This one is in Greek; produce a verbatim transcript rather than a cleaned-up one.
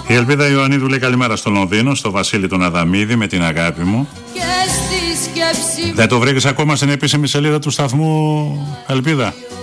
Η Ελπίδα Ιωαννίδου λέει καλημέρα στο Λονδίνο, στο Βασίλη τον Αδαμίδη, με την αγάπη μου. Και στη σκέψη Δεν το βρήκες ακόμα στην επίσημη σελίδα του σταθμού, Ελπίδα?